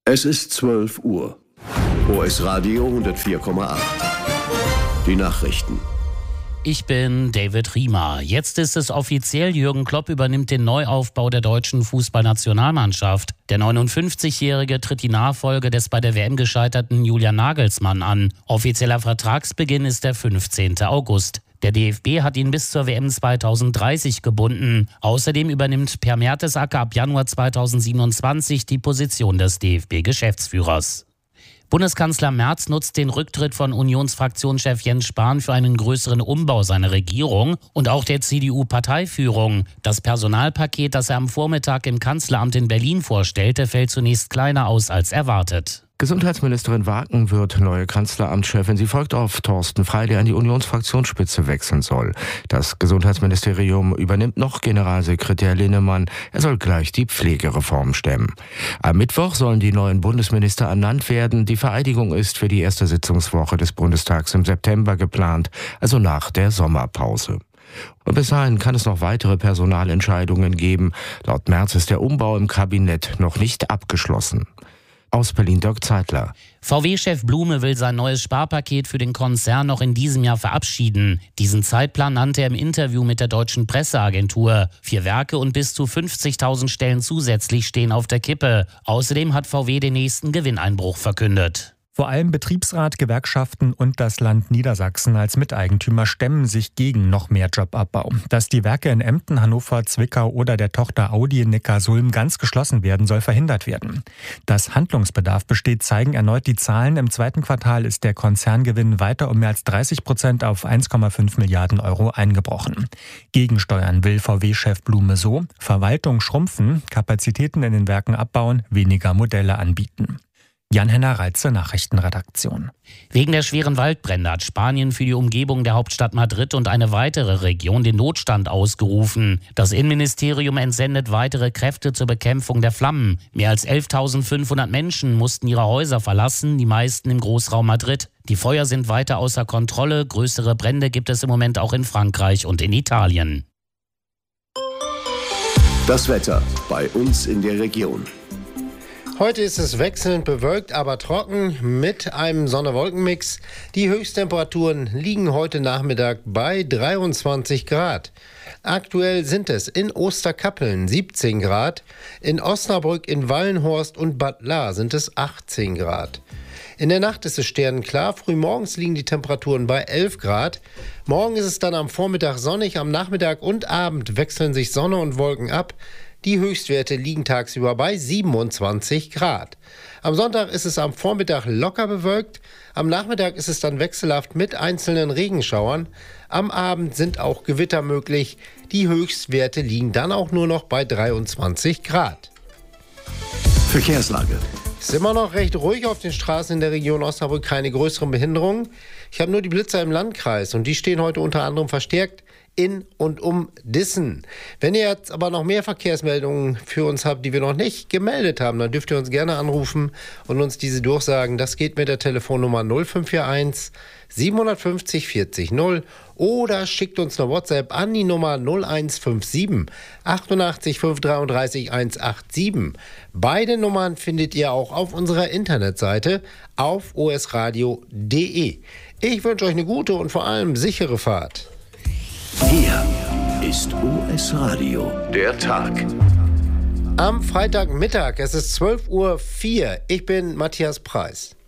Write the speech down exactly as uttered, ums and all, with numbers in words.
Es ist zwölf Uhr. O S Radio hundertvier Komma acht. Die Nachrichten. Ich bin David Riemer. Jetzt ist es offiziell, Jürgen Klopp übernimmt den Neuaufbau der deutschen Fußballnationalmannschaft. Der neunundfünfzigjährige tritt die Nachfolge des bei der W M gescheiterten Julian Nagelsmann an. Offizieller Vertragsbeginn ist der fünfzehnten August. Der D F B hat ihn bis zur W M zweitausenddreißig gebunden. Außerdem übernimmt Per Mertesacker ab Januar zweitausendsiebenundzwanzig die Position des D F B-Geschäftsführers. Bundeskanzler Merz nutzt den Rücktritt von Unionsfraktionschef Jens Spahn für einen größeren Umbau seiner Regierung und auch der C D U-Parteiführung. Das Personalpaket, das er am Vormittag im Kanzleramt in Berlin vorstellte, fällt zunächst kleiner aus als erwartet. Gesundheitsministerin Waken wird neue Kanzleramtschefin. Sie folgt auf Thorsten Frey, der an die Unionsfraktionsspitze wechseln soll. Das Gesundheitsministerium übernimmt noch Generalsekretär Linnemann. Er soll gleich die Pflegereform stemmen. Am Mittwoch sollen die neuen Bundesminister ernannt werden. Die Vereidigung ist für die erste Sitzungswoche des Bundestags im September geplant, also nach der Sommerpause. Und bis dahin kann es noch weitere Personalentscheidungen geben. Laut Merz ist der Umbau im Kabinett noch nicht abgeschlossen. Aus Berlin Dirk Zeitler. V W-Chef Blume will sein neues Sparpaket für den Konzern noch in diesem Jahr verabschieden. Diesen Zeitplan nannte er im Interview mit der Deutschen Presseagentur. Vier Werke und bis zu fünfzigtausend Stellen zusätzlich stehen auf der Kippe. Außerdem hat V W den nächsten Gewinneinbruch verkündet. Vor allem Betriebsrat, Gewerkschaften und das Land Niedersachsen als Miteigentümer stemmen sich gegen noch mehr Jobabbau. Dass die Werke in Emden, Hannover, Zwickau oder der Tochter Audi in Neckarsulm ganz geschlossen werden, soll verhindert werden. Dass Handlungsbedarf besteht, zeigen erneut die Zahlen. Im zweiten Quartal ist der Konzerngewinn weiter um mehr als dreißig Prozent auf eins Komma fünf Milliarden Euro eingebrochen. Gegensteuern will V W-Chef Blume so: Verwaltung schrumpfen, Kapazitäten in den Werken abbauen, weniger Modelle anbieten. Jan-Henner Reitze, Nachrichtenredaktion. Wegen der schweren Waldbrände hat Spanien für die Umgebung der Hauptstadt Madrid und eine weitere Region den Notstand ausgerufen. Das Innenministerium entsendet weitere Kräfte zur Bekämpfung der Flammen. Mehr als elftausendfünfhundert Menschen mussten ihre Häuser verlassen, die meisten im Großraum Madrid. Die Feuer sind weiter außer Kontrolle. Größere Brände gibt es im Moment auch in Frankreich und in Italien. Das Wetter bei uns in der Region. Heute ist es wechselnd bewölkt, aber trocken mit einem Sonne-Wolken-Mix. Die Höchsttemperaturen liegen heute Nachmittag bei dreiundzwanzig Grad. Aktuell sind es in Osterkappeln siebzehn Grad, in Osnabrück, in Wallenhorst und Bad Lahr sind es achtzehn Grad. In der Nacht ist es sternenklar, frühmorgens liegen die Temperaturen bei elf Grad. Morgen ist es dann am Vormittag sonnig, am Nachmittag und Abend wechseln sich Sonne und Wolken ab. Die Höchstwerte liegen tagsüber bei siebenundzwanzig Grad. Am Sonntag ist es am Vormittag locker bewölkt. Am Nachmittag ist es dann wechselhaft mit einzelnen Regenschauern. Am Abend sind auch Gewitter möglich. Die Höchstwerte liegen dann auch nur noch bei dreiundzwanzig Grad. Verkehrslage. Es ist immer noch recht ruhig auf den Straßen in der Region Osnabrück, keine größeren Behinderungen. Ich habe nur die Blitzer im Landkreis und die stehen heute unter anderem verstärkt in und um Dissen. Wenn ihr jetzt aber noch mehr Verkehrsmeldungen für uns habt, die wir noch nicht gemeldet haben, dann dürft ihr uns gerne anrufen und uns diese durchsagen. Das geht mit der Telefonnummer null fünf vier eins siebenhundertfünfzig vierzig null oder schickt uns eine WhatsApp an die Nummer null eins fünf sieben achtundachtzig fünfhundertdreiunddreißig hundertsiebenundachtzig. Beide Nummern findet ihr auch auf unserer Internetseite auf o s radio punkt d e. Ich wünsche euch eine gute und vor allem sichere Fahrt. Hier ist O S Radio, der Tag. Am Freitagmittag, es ist zwölf Uhr vier. Ich bin Matthias Preis.